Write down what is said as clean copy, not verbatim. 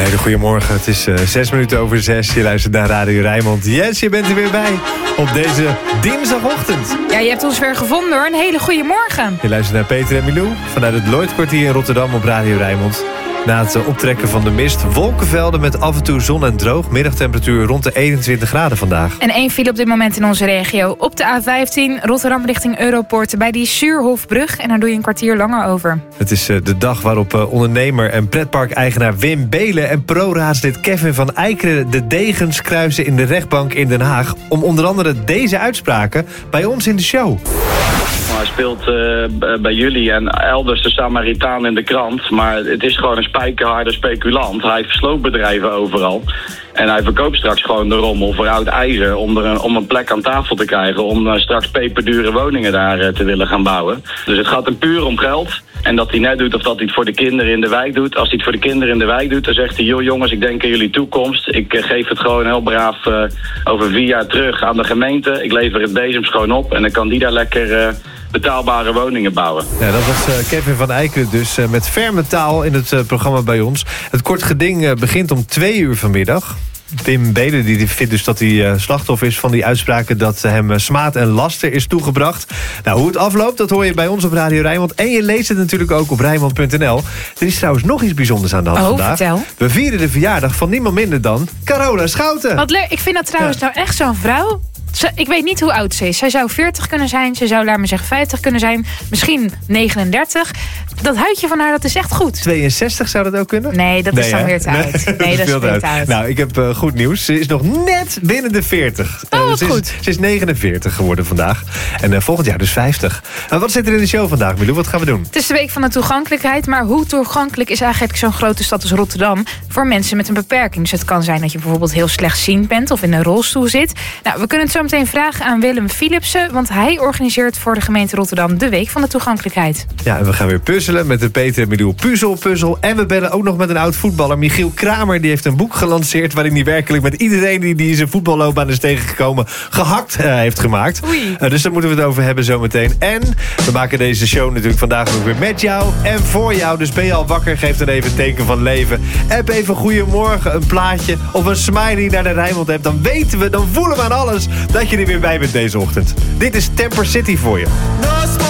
hele goede morgen. Het is 6 minuten over 6. Je luistert naar Radio Rijnmond. Yes, je bent er weer bij op deze dinsdagochtend. Ja, je hebt ons weer gevonden hoor. Een hele goede morgen. Je luistert naar Peter en Milou vanuit het Lloydkwartier in Rotterdam op Radio Rijnmond. Na het optrekken van de mist, wolkenvelden met af en toe zon en droog. Middagtemperatuur rond de 21 graden vandaag. En 1 file op dit moment in onze regio. Op de A15, Rotterdam richting Europoort bij die Suurhofbrug. En daar doe je een kwartier langer over. Het is de dag waarop ondernemer en pretparkeigenaar Wim Beelen en pro-raadslid Kevin van Eijkeren de degens kruisen in de rechtbank in Den Haag. Om onder andere deze uitspraken bij ons in de show. Hij speelt bij jullie en elders de Samaritaan in de krant. Maar het is gewoon een spijkerharde speculant. Hij heeft sloopbedrijven overal. En hij verkoopt straks gewoon de rommel voor oud ijzer om een plek aan tafel te krijgen. Om straks peperdure woningen daar te willen gaan bouwen. Dus het gaat hem puur om geld. En dat hij net doet of dat hij het voor de kinderen in de wijk doet. Als hij het voor de kinderen in de wijk doet, dan zegt hij: joh jongens, ik denk aan jullie toekomst. Ik geef het gewoon heel braaf over 4 jaar terug aan de gemeente. Ik lever het bezems gewoon op en dan kan die daar lekker betaalbare woningen bouwen. Ja, dat was Kevin van Eijkeren dus met ferme taal in het programma bij ons. Het kort geding begint om 2 uur vanmiddag. Wim Beelen die vindt dus dat hij slachtoffer is van die uitspraken dat hem smaad en laster is toegebracht. Nou, hoe het afloopt, dat hoor je bij ons op Radio Rijnmond. En je leest het natuurlijk ook op Rijnmond.nl. Er is trouwens nog iets bijzonders aan de hand vandaag. Vertel. We vieren de verjaardag van niemand minder dan Carola Schouten. Wat leuk. Ik vind dat trouwens nou echt zo'n vrouw. Ik weet niet hoe oud ze is. Zij zou 40 kunnen zijn. Ze zou, laat me zeggen, 50 kunnen zijn. Misschien 39. Dat huidje van haar, dat is echt goed. 62 zou dat ook kunnen? Nee, dat is dan weer te oud. Nee, dat is weer te oud. Nou, ik heb goed nieuws. Ze is nog net binnen de 40. Goed. Ze is 49 geworden vandaag. En volgend jaar dus 50. Wat zit er in de show vandaag, Milou? Wat gaan we doen? Het is de week van de toegankelijkheid. Maar hoe toegankelijk is eigenlijk zo'n grote stad als Rotterdam voor mensen met een beperking? Dus het kan zijn dat je bijvoorbeeld heel slechtziend bent of in een rolstoel zit. Nou, we kunnen het zo meteen vragen aan Willem Philipsen, want hij organiseert voor de gemeente Rotterdam de week van de toegankelijkheid. Ja, en we gaan weer puzzelen met de Peter en Milou puzzel. En we bellen ook nog met een oud voetballer, Michiel Kramer. Die heeft een boek gelanceerd waarin hij werkelijk met iedereen die in zijn voetballoopbaan is tegengekomen gehakt heeft gemaakt. Dus daar moeten we het over hebben zometeen. En we maken deze show natuurlijk vandaag ook weer met jou en voor jou. Dus ben je al wakker, geef dan even een teken van leven. App even goeiemorgen, een plaatje of een smiley naar de Rijnmond app. Dan weten we, dan voelen we aan alles dat je er weer bij bent deze ochtend. Dit is Temper City voor je.